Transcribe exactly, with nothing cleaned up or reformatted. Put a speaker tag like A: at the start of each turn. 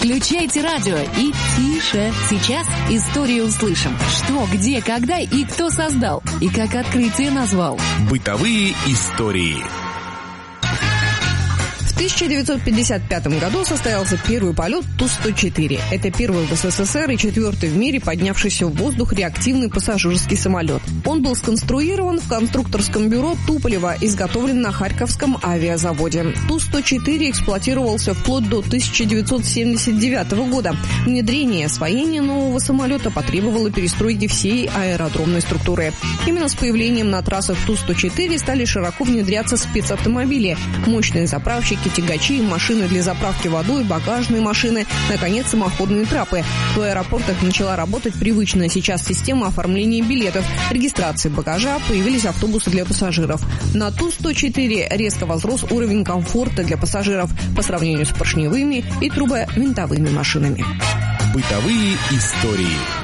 A: Включайте радио и тише. Сейчас историю услышим. Что, где, когда и кто создал. И как открытие назвал.
B: Бытовые истории.
C: В тысяча девятьсот пятьдесят пятом году состоялся первый полет Ту сто четыре. Это первый в СССР и четвертый в мире поднявшийся в воздух реактивный пассажирский самолет. Он был сконструирован в конструкторском бюро Туполева, изготовлен на Харьковском авиазаводе. Ту сто четыре эксплуатировался вплоть до тысяча девятьсот семьдесят девятого года. Внедрение и освоение нового самолета потребовало перестройки всей аэродромной структуры. Именно с появлением на трассах Ту сто четыре стали широко внедряться спецавтомобили, мощные заправщики, тягачи, машины для заправки водой, багажные машины, наконец, самоходные трапы. В аэропортах начала работать привычная сейчас система оформления билетов, регистрации багажа, появились автобусы для пассажиров. На Ту сто четыре резко возрос уровень комфорта для пассажиров по сравнению с поршневыми и трубовинтовыми машинами.
B: Бытовые истории.